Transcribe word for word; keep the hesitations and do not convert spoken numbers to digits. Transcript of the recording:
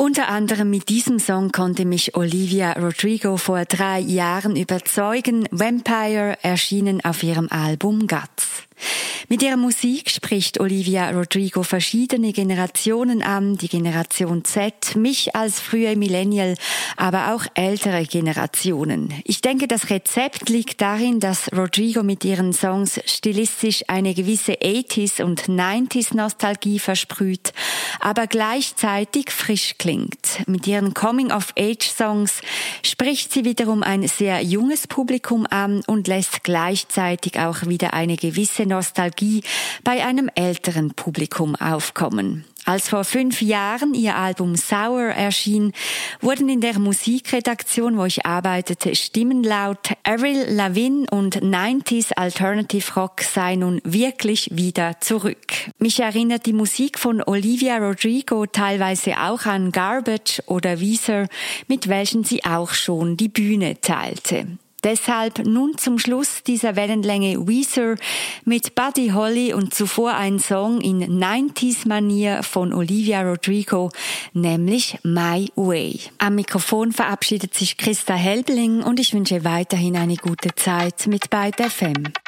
Unter anderem mit diesem Song konnte mich Olivia Rodrigo vor drei Jahren überzeugen. Vampire, erschienen auf ihrem Album Guts. Mit ihrer Musik spricht Olivia Rodrigo verschiedene Generationen an, die Generation Z, mich als frühe Millennial, aber auch ältere Generationen. Ich denke, das Rezept liegt darin, dass Rodrigo mit ihren Songs stilistisch eine gewisse achtziger und neunziger Nostalgie versprüht, aber gleichzeitig frisch klingt. Mit ihren Coming-of-Age-Songs spricht sie wiederum ein sehr junges Publikum an und lässt gleichzeitig auch wieder eine gewisse Nostalgie bei einem älteren Publikum aufkommen. Als vor fünf Jahren ihr Album Sour erschien, wurden in der Musikredaktion, wo ich arbeitete, Stimmen laut, Avril Lavigne und neunziger Alternative Rock sei nun wirklich wieder zurück. Mich erinnert die Musik von Olivia Rodrigo teilweise auch an Garbage oder Weezer, mit welchen sie auch schon die Bühne teilte. Deshalb nun zum Schluss dieser Wellenlänge Weezer mit Buddy Holly und zuvor ein Song in neunziger-Manier von Olivia Rodrigo, nämlich My Way. Am Mikrofon verabschiedet sich Christa Helbling und ich wünsche weiterhin eine gute Zeit mit Byte F M.